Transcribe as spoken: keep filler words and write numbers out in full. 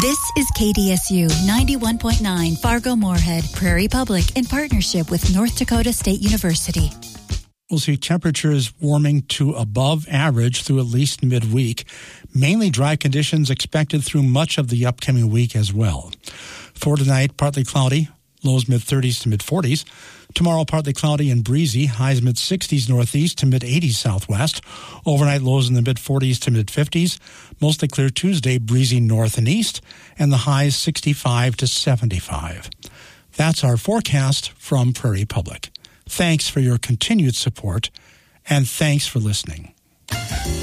This is K D S U ninety-one point nine Fargo-Moorhead, Prairie Public, in partnership with North Dakota State University. We'll see temperatures warming to above average through at least midweek. Mainly dry conditions expected through much of the upcoming week as well. For tonight, partly cloudy, lows mid-thirties to mid-forties. Tomorrow, partly cloudy and breezy, highs mid-sixties northeast to mid-eighties southwest. Overnight lows in the mid-forties to mid-fifties. Mostly clear Tuesday, breezy north and east, and the highs sixty-five to seventy-five. That's our forecast from Prairie Public. Thanks for your continued support, and thanks for listening.